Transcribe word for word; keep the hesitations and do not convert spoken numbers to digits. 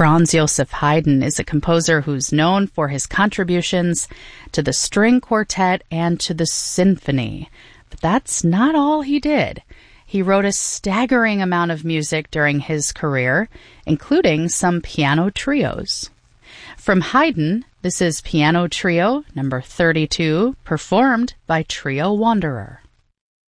Franz Joseph Haydn is a composer who's known for his contributions to the string quartet and to the symphony. But that's not all he did. He wrote a staggering amount of music during his career, including some piano trios. From Haydn, this is Piano Trio number thirty-two, performed by Trio Wanderer.